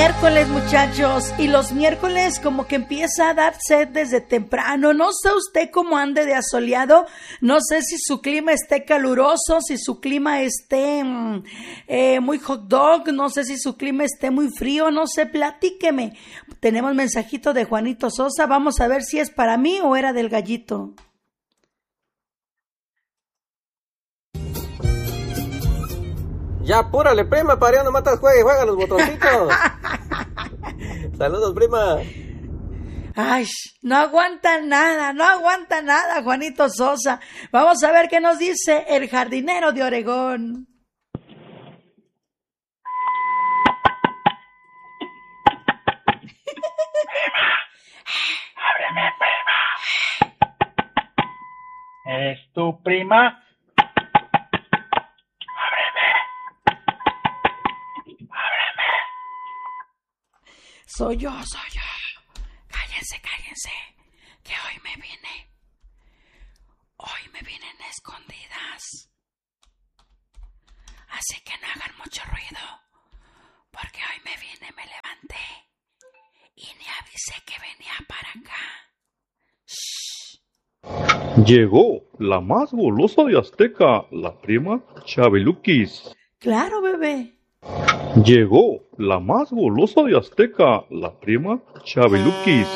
miércoles, muchachos, y los miércoles como que empieza a dar sed desde temprano. No sé usted cómo ande de asoleado, no sé si su clima esté caluroso, si su clima esté muy hot dog, no sé si su clima esté muy frío, no sé, platíqueme. Tenemos mensajito de Juanito Sosa, vamos a ver si es para mí o era del gallito. Ya, apúrale, prima, para no matas, juega los botoncitos. Saludos, prima. Ay, no aguanta nada, Juanito Sosa. Vamos a ver qué nos dice el jardinero de Oregón. Ábreme, prima. ¿Es tu prima? Soy yo. Cállense, que hoy me vine en escondidas. Así que no hagan mucho ruido, porque hoy me levanté y ni avisé que venía para acá. Shh. Llegó la más golosa de Azteca, la prima Chabelukis. Claro, bebé. Llegó la más golosa de Azteca, la prima Chabelukis.